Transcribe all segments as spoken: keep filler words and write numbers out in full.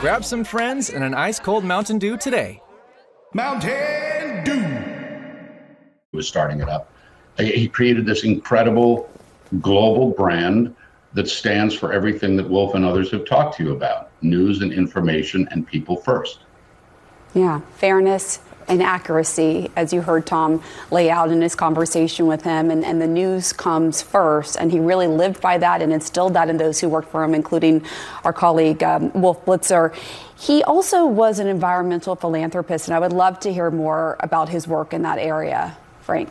Grab some friends and an ice-cold Mountain Dew today. Mountain Dew. He was starting it up. He created this incredible global brand that stands for everything that Wolf and others have talked to you about: news and information and people first. Yeah, fairness and accuracy, as you heard Tom lay out in his conversation with him, and, and the news comes first, and he really lived by that and instilled that in those who worked for him, including our colleague um, Wolf Blitzer. He also was an environmental philanthropist, and I would love to hear more about his work in that area. Frank.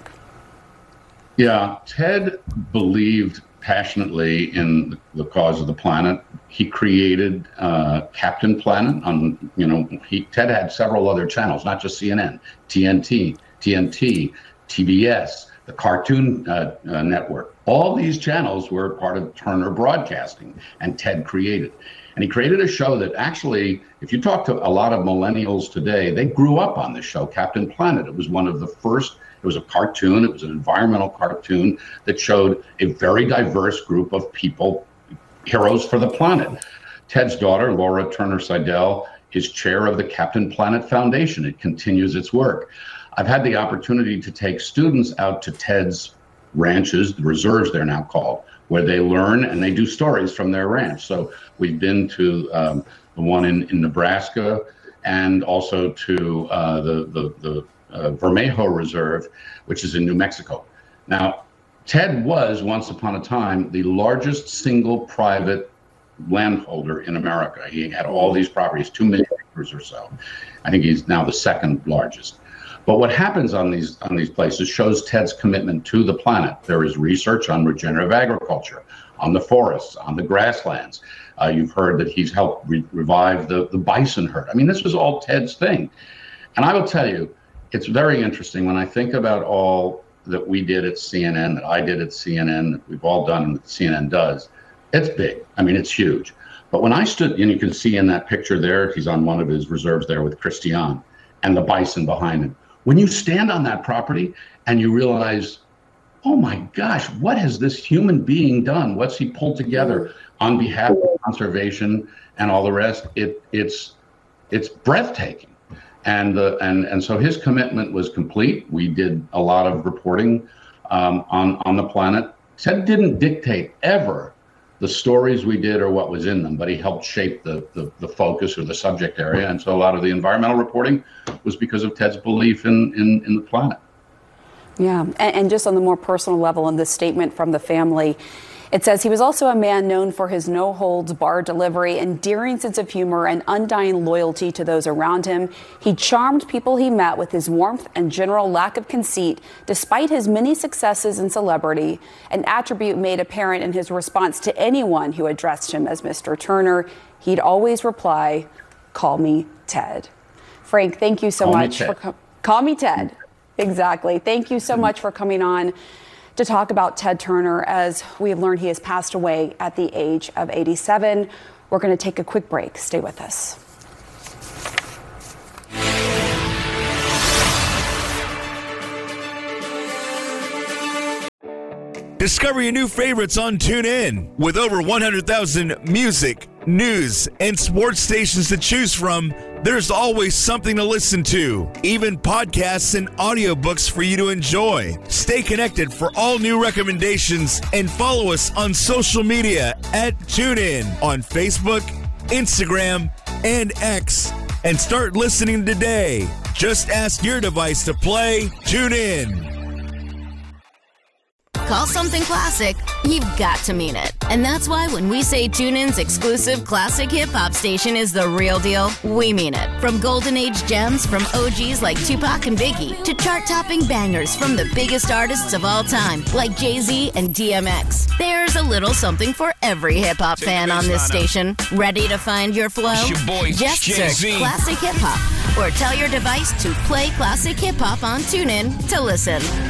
Yeah, Ted believed passionately in the cause of the planet. He created uh, Captain Planet. On you know, he Ted had several other channels, not just C N N, T N T, T N T, T B S, the Cartoon uh, uh, Network. All these channels were part of Turner Broadcasting, and Ted created. And he created a show that actually, if you talk to a lot of millennials today, they grew up on this show, Captain Planet. It was one of the first. It was a cartoon. It was an environmental cartoon that showed a very diverse group of people, heroes for the planet. Ted's daughter, Laura Turner Seidel, is chair of the Captain Planet Foundation. It continues its work. I've had the opportunity to take students out to Ted's ranches, the reserves they're now called, where they learn and they do stories from their ranch. So we've been to um, the one in, in Nebraska, and also to uh, the, the, the Uh, Vermejo Reserve, which is in New Mexico. Now, Ted was once upon a time the largest single private landholder in America. He had all these properties, two million acres or so. I think he's now the second largest. But what happens on these on these places shows Ted's commitment to the planet. There is research on regenerative agriculture, on the forests, on the grasslands. Uh, you've heard that he's helped re- revive the, the bison herd. I mean, this was all Ted's thing. And I will tell you, it's very interesting when I think about all that we did at C N N, that I did at C N N, that we've all done and that C N N does. It's big. I mean, it's huge. But when I stood, and you can see in that picture there, he's on one of his reserves there with Christian and the bison behind him. When you stand on that property and you realize, oh my gosh, what has this human being done? What's he pulled together on behalf of conservation and all the rest? It it's it's breathtaking. And the and and so his commitment was complete. We did a lot of reporting um, on on the planet. Ted didn't dictate ever the stories we did or what was in them, but he helped shape the, the the focus or the subject area. And so a lot of the environmental reporting was because of Ted's belief in in, in the planet. Yeah, and, and just on the more personal level, in this statement from the family, it says he was also a man known for his no-holds-barred delivery, endearing sense of humor, and undying loyalty to those around him. He charmed people he met with his warmth and general lack of conceit, despite his many successes in celebrity, an attribute made apparent in his response to anyone who addressed him as Mister Turner. He'd always reply, "Call me Ted." Frank, thank you so Call much me for com- call me Ted. Exactly. Thank you so much for coming on to talk about Ted Turner. As we have learned, he has passed away at the age of eighty-seven. We're going to take a quick break. Stay with us. Discover your new favorites on TuneIn. With over one hundred thousand music, news, and sports stations to choose from, there's always something to listen to, even podcasts and audiobooks for you to enjoy. Stay connected for all new recommendations and follow us on social media at TuneIn on Facebook, Instagram, and X. And start listening today. Just ask your device to play TuneIn. Call something classic, you've got to mean it. And that's why when we say TuneIn's exclusive classic hip-hop station is the real deal, we mean it. From golden age gems from O Gs like Tupac and Biggie to chart-topping bangers from the biggest artists of all time like Jay-Z and D M X. There's a little something for every hip-hop fan on this station. Ready to find your flow? Your boy, Just Jay-Z. search Classic Hip Hop or tell your device to play Classic Hip Hop on TuneIn to listen.